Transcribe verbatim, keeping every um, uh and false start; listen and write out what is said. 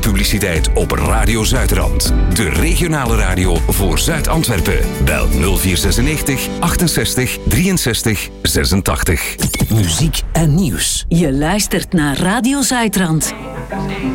publiciteit op Radio Zuidrand. De regionale radio voor Zuid-Antwerpen. Bel nul vier zesennegentig achtenzestig drieënzestig zesentachtig. Muziek en nieuws. Je luistert naar Radio Zuidrand.